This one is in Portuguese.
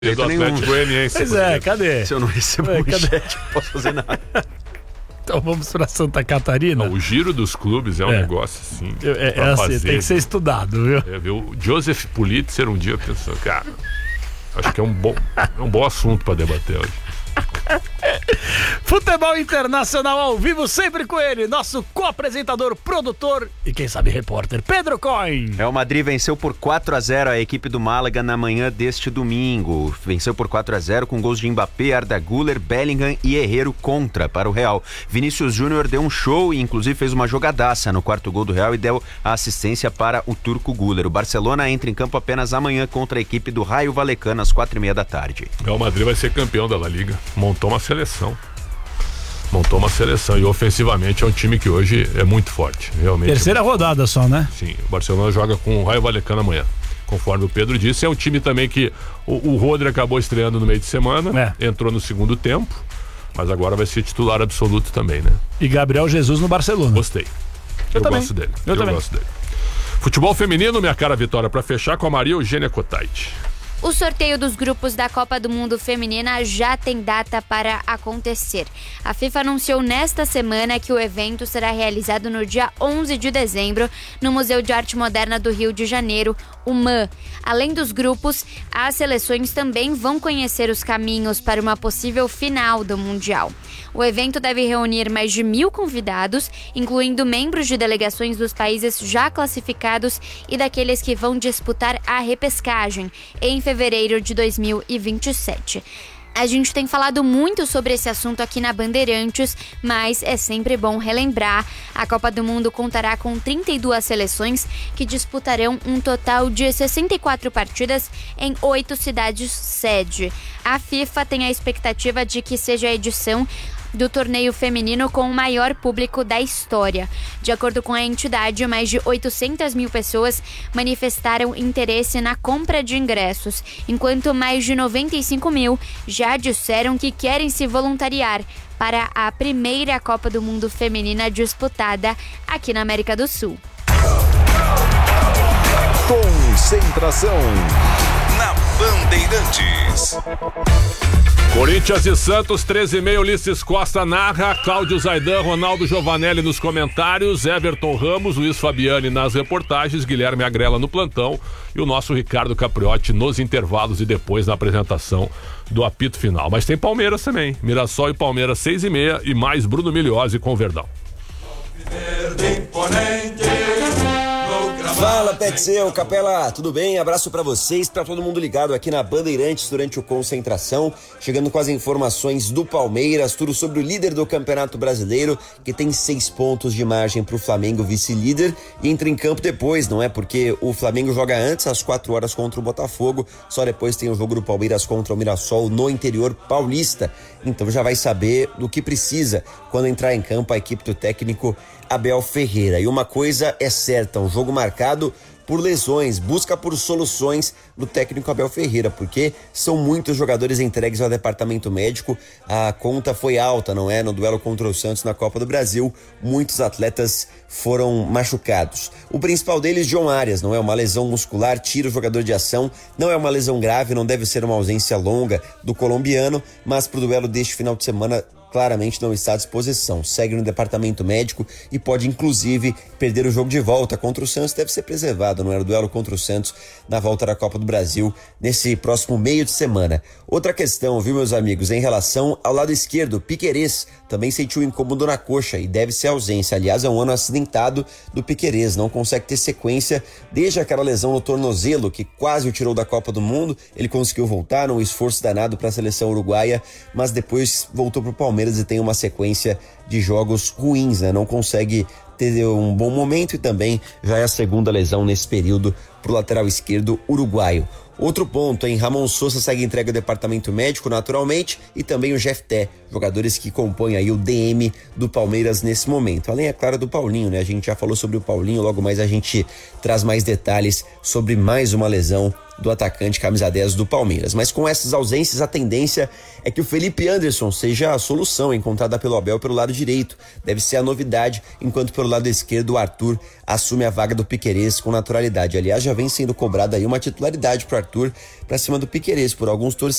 do Atlético Goianiense. Pois é, cadê? Se eu não recebo um cheque, não posso fazer nada. Então vamos pra Santa Catarina. Não, o giro dos clubes é um negócio assim. Assim, tem que ser estudado, viu? Viu? O Joseph Pulitzer um dia pensou, cara, acho que é um bom assunto pra debater hoje. Futebol Internacional ao vivo, sempre com ele, nosso co-apresentador, produtor e quem sabe repórter, Pedro Coin. Real Madrid venceu por 4-0 a equipe do Málaga na manhã deste domingo. Venceu por 4-0 com gols de Mbappé, Arda Güler, Bellingham e Herrero contra para o Real. Vinícius Júnior deu um show e inclusive fez uma jogadaça no quarto gol do Real e deu a assistência para o turco Güler. O Barcelona entra em campo apenas amanhã contra a equipe do Raio Vallecano às 4:30 da tarde. Real Madrid vai ser campeão da La Liga. Montou uma seleção e ofensivamente é um time que hoje é muito forte, realmente. Terceira rodada só, né? Sim, o Barcelona joga com o Raio Vallecano amanhã. Conforme o Pedro disse, é um time também que o Rodri acabou estreando no meio de semana, entrou no segundo tempo, mas agora vai ser titular absoluto também, né? E Gabriel Jesus no Barcelona. Gostei. Eu gosto dele. Eu também. Gosto dele. Futebol feminino, minha cara Vitória, pra fechar com a Maria Eugênia Cotait. O sorteio dos grupos da Copa do Mundo Feminina já tem data para acontecer. A FIFA anunciou nesta semana que o evento será realizado no dia 11 de dezembro no Museu de Arte Moderna do Rio de Janeiro, o MAN. Além dos grupos, as seleções também vão conhecer os caminhos para uma possível final do Mundial. O evento deve reunir mais de 1.000 convidados, incluindo membros de delegações dos países já classificados e daqueles que vão disputar a repescagem em fevereiro de 2027. A gente tem falado muito sobre esse assunto aqui na Bandeirantes, mas é sempre bom relembrar. A Copa do Mundo contará com 32 seleções que disputarão um total de 64 partidas em 8 cidades sede. A FIFA tem a expectativa de que seja a edição do torneio feminino com o maior público da história. De acordo com a entidade, mais de 800 mil pessoas manifestaram interesse na compra de ingressos, enquanto mais de 95 mil já disseram que querem se voluntariar para a primeira Copa do Mundo feminina disputada aqui na América do Sul. Concentração na Bandeirantes. Corinthians e Santos, 13h30, Ulisses Costa narra, Cláudio Zaidan, Ronaldo Giovanelli nos comentários, Everton Ramos, Luiz Fabiani nas reportagens, Guilherme Agrela no plantão e o nosso Ricardo Capriotti nos intervalos e depois na apresentação do apito final. Mas tem Palmeiras também, Mirassol e Palmeiras 6h30 e mais Bruno Migliozzi com o Verdão. Fala, Petseu, Capela, tudo bem? Abraço pra vocês, pra todo mundo ligado aqui na Bandeirantes durante o Concentração, chegando com as informações do Palmeiras, tudo sobre o líder do Campeonato Brasileiro, que tem 6 pontos de margem pro Flamengo, vice-líder, e entra em campo depois, não é? Porque o Flamengo joga antes, às 4 horas contra o Botafogo, só depois tem o jogo do Palmeiras contra o Mirassol no interior paulista, então já vai saber do que precisa quando entrar em campo a equipe do técnico Abel Ferreira. E uma coisa é certa, um jogo marcado por lesões, busca por soluções do técnico Abel Ferreira, porque são muitos jogadores entregues ao departamento médico, a conta foi alta, não é? No duelo contra o Santos na Copa do Brasil, muitos atletas foram machucados. O principal deles, John Arias, não é? Uma lesão muscular, tira o jogador de ação, não é uma lesão grave, não deve ser uma ausência longa do colombiano, mas pro duelo deste final de semana claramente não está à disposição, segue no departamento médico e pode inclusive perder o jogo de volta contra o Santos, deve ser preservado, não era o duelo contra o Santos na volta da Copa do Brasil nesse próximo meio de semana. Outra questão, viu, meus amigos, em relação ao lado esquerdo, Piquerez também sentiu incômodo na coxa e deve ser ausência, aliás é um ano acidentado do Piquerez, não consegue ter sequência desde aquela lesão no tornozelo que quase o tirou da Copa do Mundo, ele conseguiu voltar num esforço danado para a seleção uruguaia, mas depois voltou para o Palmeiras e tem uma sequência de jogos ruins, né? Não consegue ter um bom momento e também já é a segunda lesão nesse período pro lateral esquerdo uruguaio. Outro ponto, hein? Ramon Sousa segue entregue ao departamento médico naturalmente e também o Jefté, jogadores que compõem aí o DM do Palmeiras nesse momento. Além, é claro, do Paulinho, né? A gente já falou sobre o Paulinho, logo mais a gente traz mais detalhes sobre mais uma lesão do atacante camisa 10 do Palmeiras. Mas com essas ausências, a tendência é que o Felipe Anderson seja a solução encontrada pelo Abel pelo lado direito. Deve ser a novidade, enquanto pelo lado esquerdo o Arthur assume a vaga do Piquerez com naturalidade. Aliás, já vem sendo cobrada aí uma titularidade pro Arthur pra cima do Piquerez por alguns torcedores